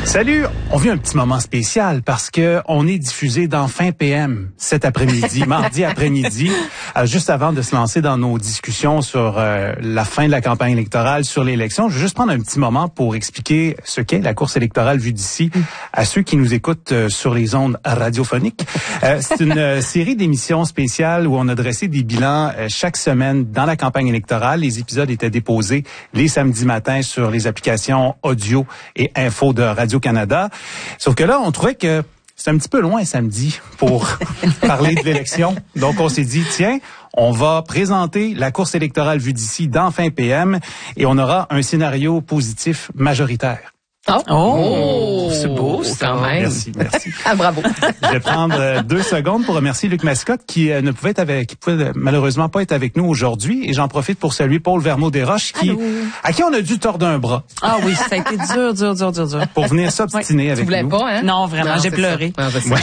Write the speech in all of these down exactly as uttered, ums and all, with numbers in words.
Salut, on vit un petit moment spécial parce que on est diffusé dans Fin P M cet après-midi, mardi après-midi, euh, juste avant de se lancer dans nos discussions sur euh, la fin de la campagne électorale, sur l'élection. Je veux juste prendre un petit moment pour expliquer ce qu'est la course électorale vue d'ici à ceux qui nous écoutent euh, sur les ondes radiophoniques. Euh, c'est une euh, série d'émissions spéciales où on a dressé des bilans euh, chaque semaine dans la campagne électorale. Les épisodes étaient déposés les samedis matins sur les applications audio et info de Radio-Canada. Sauf que là, on trouvait que c'est un petit peu loin samedi pour parler de l'élection. Donc, on s'est dit, tiens, on va présenter la course électorale vue d'ici dans Fin P M et on aura un scénario positif majoritaire. Oh, oh c'est beau, ça. Quand même. Merci, merci. Ah, bravo. Je vais prendre euh, deux secondes pour remercier Luc Mascotte qui euh, ne pouvait être avec, qui pouvait euh, malheureusement pas être avec nous aujourd'hui. Et j'en profite pour saluer Paul Vermeau-Desroches qui, à qui on a dû tordre un bras. Ah oui, ça a été dur, dur, dur, dur, dur. Pour venir s'obstiner ouais. avec nous. Tu voulais nous. pas, hein? Non, vraiment, non, j'ai pleuré. Ça, ouais.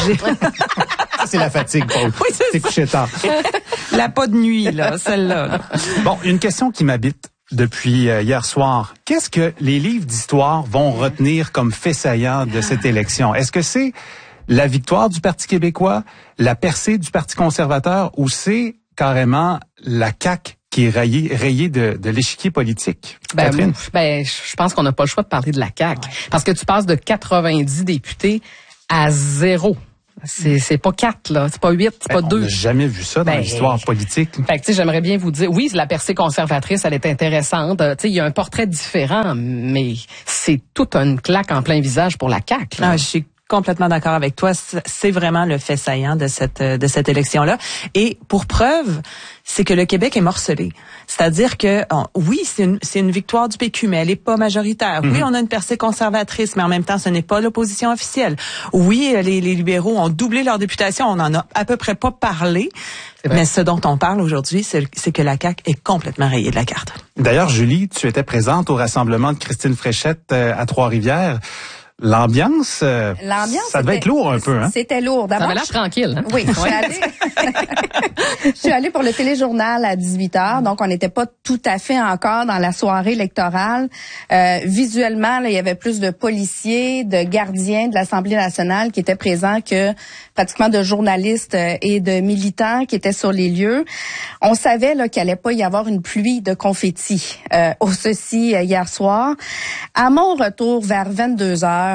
ça c'est la fatigue, Paul. Oui, c'est c'est couché tard. La pas de nuit, là, celle-là. Là. Bon, une question qui m'habite depuis euh, hier soir. Qu'est-ce que les livres d'histoire vont retenir comme fait saillant de cette élection? Est-ce que c'est la victoire du Parti québécois, la percée du Parti conservateur ou c'est carrément la C A Q qui est rayée, rayée de, de l'échiquier politique? Ben, Catherine? Ben, je pense qu'on n'a pas le choix de parler de la C A Q. Ouais. Parce que tu passes de quatre-vingt-dix députés à zéro. C'est, c'est pas quatre, là. C'est pas huit, c'est ben, pas deux. On n'a jamais vu ça dans ben, l'histoire politique. Fait que, tu sais, j'aimerais bien vous dire, oui, la percée conservatrice, elle est intéressante. Tu sais, il y a un portrait différent, mais c'est toute une claque en plein visage pour la C A Q, là. Ah, je suis complètement d'accord avec toi. C'est vraiment le fait saillant de cette, de cette élection-là. Et pour preuve, c'est que le Québec est morcelé. C'est-à-dire que, on, oui, c'est une, c'est une victoire du P Q, mais elle n'est pas majoritaire. Mm-hmm. Oui, on a une percée conservatrice, mais en même temps, ce n'est pas l'opposition officielle. Oui, les, les libéraux ont doublé leur députation. On n'en a à peu près pas parlé. Mais ce dont on parle aujourd'hui, c'est, c'est que la C A Q est complètement rayée de la carte. D'ailleurs, Julie, tu étais présente au rassemblement de Christine Fréchette euh, à Trois-Rivières. L'ambiance, euh, L'ambiance, ça devait être lourd un peu, hein? C'était lourd. D'abord, ça avait l'air tranquille. Hein? Oui, je suis allée. Je suis allée pour le téléjournal à dix-huit heures, donc on n'était pas tout à fait encore dans la soirée électorale. Euh, visuellement, là, il y avait plus de policiers, de gardiens de l'Assemblée nationale qui étaient présents que pratiquement de journalistes et de militants qui étaient sur les lieux. On savait là qu'il allait pas y avoir une pluie de confettis euh, au ceci euh, hier soir. À mon retour vers vingt-deux heures,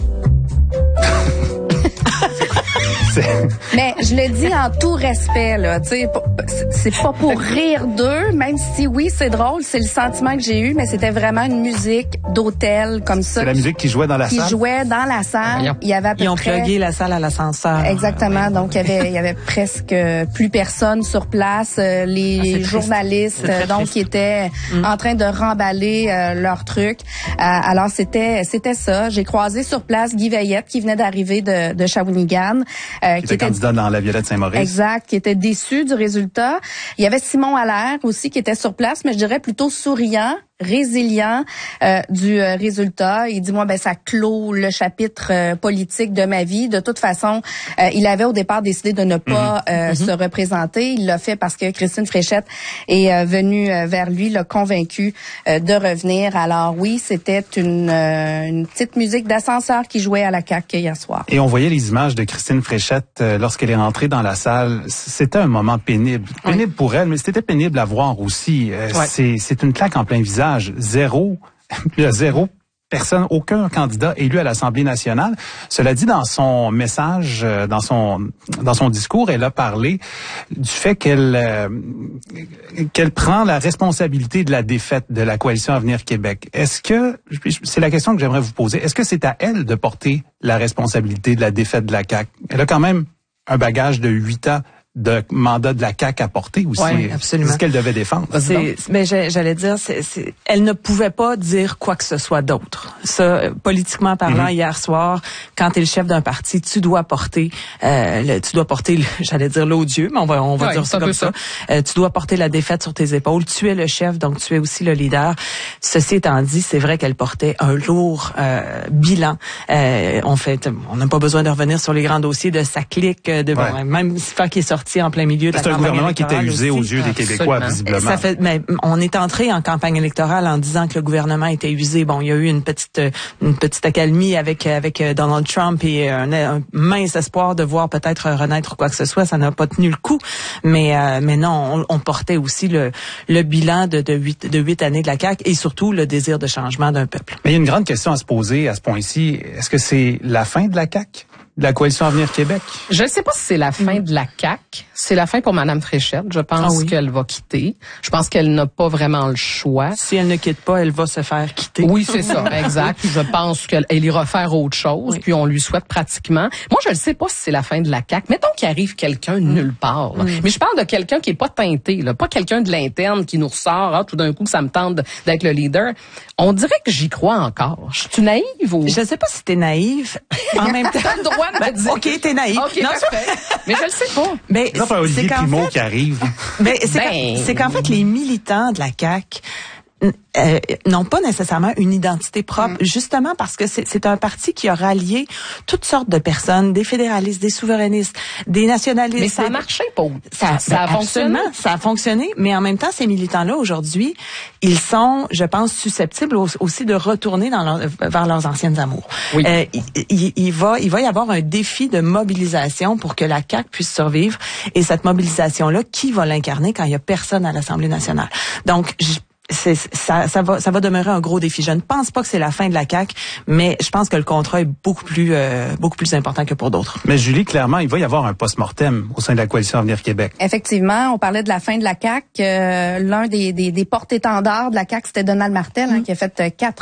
mais je le dis en tout respect, là, tu sais, c'est pas pour rire d'eux, même si oui, c'est drôle, c'est le sentiment que j'ai eu, mais c'était vraiment une musique d'hôtel comme ça. C'est la musique qui jouait dans la qui salle? Qui jouait dans la salle. Il y avait à peu Ils ont près... plugué la salle à l'ascenseur. Exactement, ouais. Donc il y avait il y avait presque plus personne sur place. Les ah, journalistes, donc, triste. Qui étaient mm. en train de remballer euh, leurs trucs. Euh, alors c'était c'était ça. J'ai croisé sur place Guy Veillette qui venait d'arriver de, de Shawinigan. Euh, qui, qui était candidat dans la Violette Saint-Maurice. Exact, qui était déçu du résultat. Il y avait Simon Allaire aussi qui était sur place, mais je dirais plutôt souriant, résilient euh, du euh, résultat. Il dit, moi, ben ça clôt le chapitre euh, politique de ma vie. De toute façon, euh, il avait au départ décidé de ne pas mmh. Euh, mmh. se représenter. Il l'a fait parce que Christine Fréchette est euh, venue euh, vers lui, l'a convaincu euh, de revenir. Alors oui, c'était une, euh, une petite musique d'ascenseur qui jouait à la C A Q hier soir. Et on voyait les images de Christine Fréchette euh, lorsqu'elle est rentrée dans la salle. C'était un moment pénible. Pénible oui. pour elle, mais c'était pénible à voir aussi. Euh, ouais. c'est, c'est une claque en plein visage. Zéro, il y a zéro personne, aucun candidat élu à l'Assemblée nationale. Cela dit, dans son message, dans son dans son discours, elle a parlé du fait qu'elle euh, qu'elle prend la responsabilité de la défaite de la coalition Avenir Québec. Est-ce que, c'est la question que j'aimerais vous poser, est-ce que c'est à elle de porter la responsabilité de la défaite de la C A Q? Elle a quand même un bagage de huit ans de mandat de la C A Q à porter aussi. Oui, absolument. C'est ce qu'elle devait défendre. C'est, mais j'allais dire, c'est, c'est, elle ne pouvait pas dire quoi que ce soit d'autre. Ça, politiquement parlant, mm-hmm. hier soir, quand tu es le chef d'un parti, tu dois porter, euh, le, tu dois porter, j'allais dire l'odieux, mais on va, on va ouais, dire ça comme ça. ça. Euh, tu dois porter la défaite sur tes épaules. Tu es le chef, donc tu es aussi le leader. Ceci étant dit, c'est vrai qu'elle portait un lourd euh, bilan. Euh, on fait, on n'a pas besoin de revenir sur les grands dossiers de sa clique, de ouais. bon, même quand il est sorti sorti en plein milieu de la C'est un campagne gouvernement qui était électorale usé aussi. aux yeux des Québécois, Absolument. visiblement. Ça fait, mais on est entré en campagne électorale en disant que le gouvernement était usé. Bon, il y a eu une petite, une petite accalmie avec avec Donald Trump et un, un mince espoir de voir peut-être renaître quoi que ce soit. Ça n'a pas tenu le coup. Mais euh, mais non, on, on portait aussi le le bilan de de huit de huit années de la C A Q et surtout le désir de changement d'un peuple. Mais il y a une grande question à se poser à ce point-ci. Est-ce que c'est la fin de la C A Q? De la Coalition Avenir Québec? Je ne sais pas si c'est la fin de la C A Q. C'est la fin pour Mme Fréchette. Je pense Ah oui. qu'elle va quitter. Je pense qu'elle n'a pas vraiment le choix. Si elle ne quitte pas, elle va se faire quitter. Oui, c'est ça, exact. Je pense qu'elle elle ira faire autre chose, Oui. puis on lui souhaite pratiquement. Moi, je ne sais pas si c'est la fin de la C A Q. Mettons qu'il arrive quelqu'un de nulle part. là. Mais je parle de quelqu'un qui est pas teinté, là, pas quelqu'un de l'interne qui nous ressort. Ah, tout d'un coup, ça me tente d'être le leader. On dirait que j'y crois encore. Je suis naïve ou Je sais pas si t'es naïve. En même temps. T'as le droit de me dire. OK, t'es naïve. OK, Non, parfait. Mais je le sais pas. Mais C'est pas Olivier qu'en Primo fait- qui arrive. Ben, c'est Ben- qu'en- c'est qu'en fait, les militants de la C A Q euh, n'ont pas nécessairement une identité propre, Mm. justement parce que c'est c'est un parti qui a rallié toutes sortes de personnes, des fédéralistes, des souverainistes, des nationalistes. Mais ça a des- marché, Paul. Ça, ça a ben, fonctionné. absolument, ça a fonctionné, mais en même temps, ces militants-là, aujourd'hui, ils sont, je pense, susceptibles au- aussi de retourner dans leur- vers leurs anciennes amours. Oui. Euh, il, il- il va, il va y avoir un défi de mobilisation pour que la C A Q puisse survivre, et cette mobilisation-là, qui va l'incarner quand il y a personne à l'Assemblée nationale? Donc, je C'est, ça, ça va, ça va demeurer un gros défi. Je ne pense pas que c'est la fin de la C A Q, mais je pense que le contrat est beaucoup plus, euh, beaucoup plus important que pour d'autres. Mais Julie, clairement, il va y avoir un post-mortem au sein de la Coalition Avenir Québec. Effectivement, on parlait de la fin de la C A Q. Euh, l'un des, des, des porte-étendards de la C A Q, c'était Donald Martel, hein, qui a fait euh, quatre